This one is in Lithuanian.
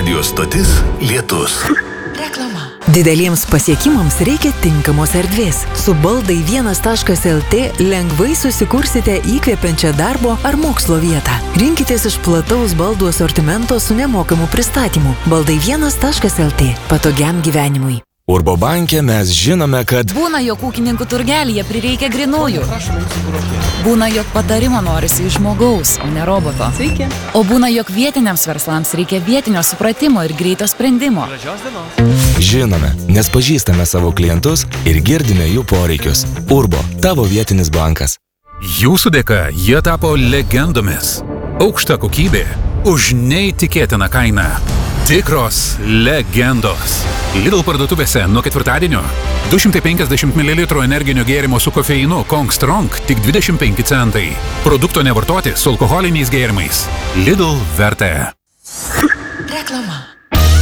Radio stotis Lietus. Reklama. Dideliems pasiekimams reikia tinkamos erdvės. Su baldai1.lt lengvai susikursite įkvepiančią darbo ar mokslo vietą. Rinkitės iš plataus baldų asortimento su nemokamu pristatymu. Baldai1.lt. Patogiam gyvenimui. Urbo banke mes žinome, kad būna, jog ūkininkų turgelyje prireikia grinųjų. Būna, jog patarimo norisi iš žmogaus, o ne roboto. Sveiki. O būna, jog vietiniams verslams reikia vietinio supratimo ir greito sprendimo. žinome, nes pažįstame savo klientus ir girdime jų poreikius. Urbo, tavo vietinis bankas. Jūsų dėka jie tapo legendomis. Aukšta kokybė už neįtikėtiną kainą. Tikros legendos. Lidl parduotuvėse nuo ketvirtadienio 250 ml energinio gėrimo su kofeinu Kong Strong tik 25 centai. Produkto nevartoti su alkoholiniais gėrimais. Lidl vertė. Reklama.